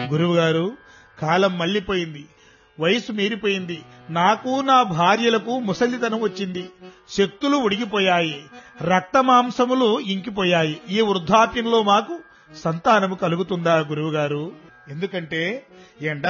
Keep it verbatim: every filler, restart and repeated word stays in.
గురువుగారు, కాలం మళ్లిపోయింది, వయసు మీరిపోయింది. నాకు నా భార్యలకు ముసలితనం వచ్చింది, శక్తులు ఉడిగిపోయాయి, రక్తమాంసములు ఇంకిపోయాయి. ఈ వృద్ధాప్యంలో మాకు సంతానము కలుగుతుందా గురువుగారు? ఎందుకంటే ఎండ